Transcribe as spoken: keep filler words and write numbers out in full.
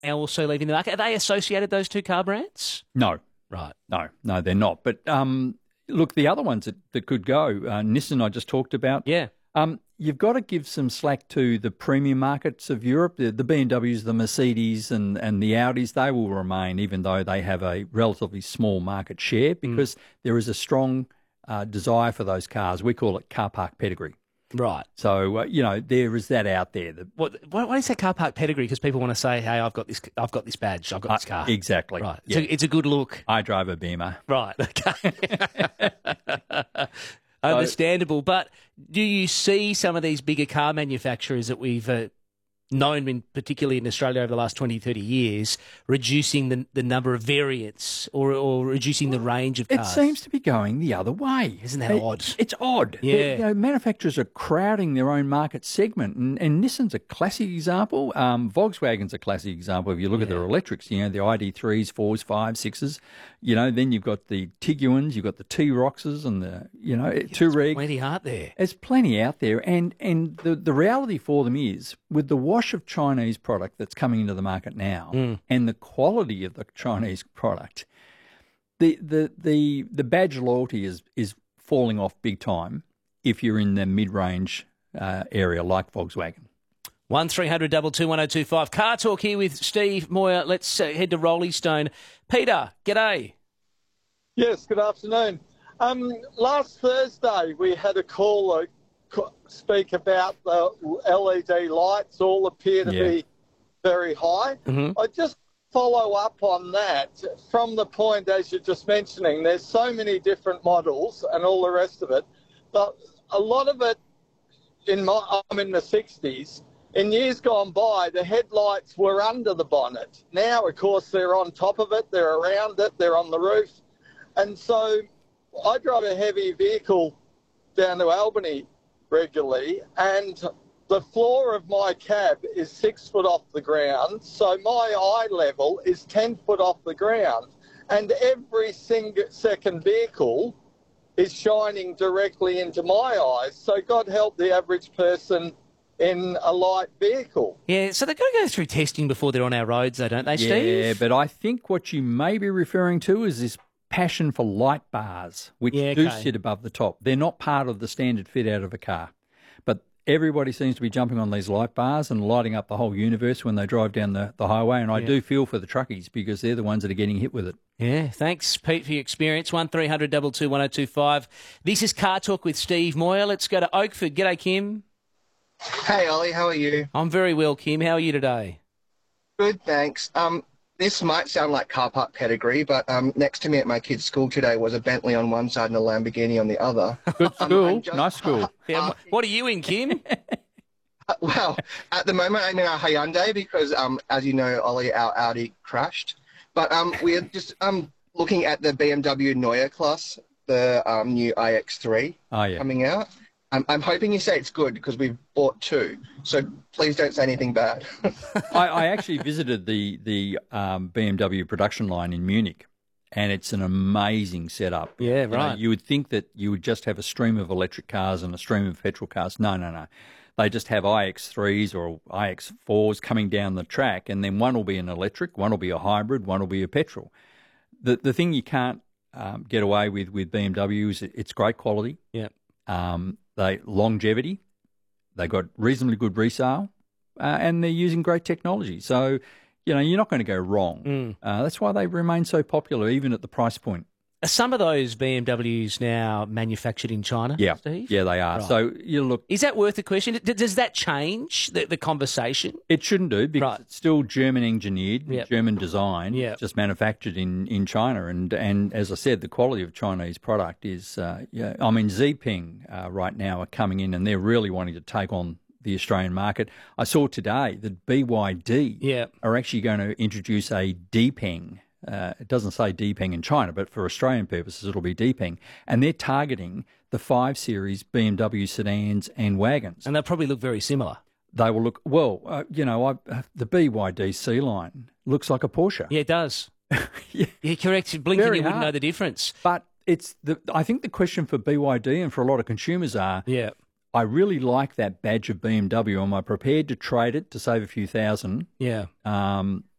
now also leaving the market. Are they associated, those two car brands? No. Right. No, no, they're not. But um, look, the other ones that, that could go, uh, Nissan I just talked about. Yeah. Um, you've got to give some slack to the premium markets of Europe. The, the B M Ws, the Mercedes and, and the Audis, they will remain even though they have a relatively small market share because mm. there is a strong uh, desire for those cars. We call it car park pedigree. Right. So, uh, you know, there is that out there. That, what, why is that car park pedigree? Because people want to say, hey, I've got this I've got this badge, I've got this car. Uh, exactly. Right. Yeah. It's, a, it's a good look. I drive a Beamer. Right. Okay. Understandable. But do you see some of these bigger car manufacturers that we've uh, known, in, particularly in Australia over the last twenty, thirty years, reducing the, the number of variants or, or reducing the range of cars? It seems to be going the other way. Isn't that it, odd? It's odd. Yeah. You know, manufacturers are crowding their own market segment, and, and Nissan's a classic example. Um, Volkswagen's a classic example. If you look yeah. at their electrics, you know, the I D threes, fours, fives, sixes, you know, then you've got the Tiguans, you've got the T-Roxes and the, you know, yeah, Touareg. There's plenty out there. There's plenty out there. And, and the, the reality for them is, with the wash of Chinese product that's coming into the market now mm. and the quality of the Chinese product, the the the, the badge loyalty is, is falling off big time if you're in the mid-range uh, area like Volkswagen. one three hundred two two one oh two five. Car Talk here with Steve Moyer. Let's uh, head to Rolling Stone. Peter, g'day. Yes, good afternoon. Um, last Thursday we had a caller speak about the L E D lights all appear to yeah. be very high. Mm-hmm. I just follow up on that from the point, as you're just mentioning, there's so many different models and all the rest of it, but a lot of it, in my, I'm in the sixties, in years gone by, the headlights were under the bonnet. Now, of course, they're on top of it, they're around it, they're on the roof. And so I drive a heavy vehicle down to Albany regularly, and the floor of my cab is six foot off the ground, so my eye level is ten foot off the ground, and every single second vehicle is shining directly into my eyes. So God help the average person in a light vehicle. Yeah, so they've got to go through testing before they're on our roads, though, don't they, Steve? Yeah, but I think what you may be referring to is this passion for light bars, which yeah, do okay. sit above the top. They're not part of the standard fit out of a car. But everybody seems to be jumping on these light bars and lighting up the whole universe when they drive down the, the highway, and I yeah. do feel for the truckies because they're the ones that are getting hit with it. Yeah, thanks, Pete, for your experience. one three hundred two two one oh two five. This is Car Talk with Steve Moyer. Let's go to Oakford. G'day, Kim. Hey, Ollie, how are you? I'm very well, Kim. How are you today? Good, thanks. Um, this might sound like car park pedigree, but um, next to me at my kid's school today was a Bentley on one side and a Lamborghini on the other. Good school, um, just, nice school. Uh, Yeah, uh, what are you in, Kim? well, at the moment I'm in a Hyundai because, um, as you know, Ollie, our Audi crashed. But um, we're just um, looking at the B M W Neue Klasse, the um, new i X three oh, yeah. coming out. I'm, I'm hoping you say it's good because we've bought two, so please don't say anything bad. I, I actually visited the the um, B M W production line in Munich, and it's an amazing setup. Yeah, you know, right. you would think that you would just have a stream of electric cars and a stream of petrol cars. No, no, no. They just have i X threes or i X fours coming down the track, and then one will be an electric, one will be a hybrid, one will be a petrol. The the thing you can't um, get away with with B M W is it's great quality. Yeah. Um, they longevity. They got reasonably good resale, uh, and they're using great technology. So, you know, you're not going to go wrong. Mm. Uh, that's why they remain so popular, even at the price point. Are some of those B M Ws now manufactured in China, Yeah, Steve? yeah, they are. Right. So you look. Is that worth a question? D- Does that change the, the conversation? It shouldn't do because Right. it's still German engineered, Yep. German design, Yep. just manufactured in, in China. And, and as I said, the quality of Chinese product is, uh, yeah, I mean, Xpeng uh, right now are coming in and they're really wanting to take on the Australian market. I saw today that B Y D Yeah. are actually going to introduce a Depeng. Uh, it doesn't say Depeng in China, but for Australian purposes, it'll be Depeng. And they're targeting the five Series B M W sedans and wagons. And they'll probably look very similar. They will look, well, uh, you know, I, uh, the B Y D C-Line looks like a Porsche. Yeah, it does. Yeah. Yeah, correct. Blinking, Very you wouldn't hard. know the difference. But it's the. I think the question for B Y D and for a lot of consumers are, Yeah. I really like that badge of B M W. Am I prepared to trade it to save a few thousand? Yeah. Um,